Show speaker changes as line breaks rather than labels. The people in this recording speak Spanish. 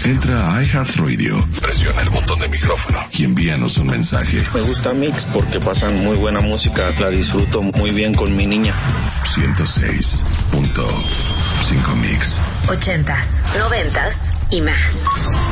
Entra a iHeartRadio, presiona el botón de micrófono y envíanos un mensaje.
Me gusta Mix porque pasan muy buena música, la disfruto muy bien con mi niña.
106.5 Mix.
80s, 90s y más.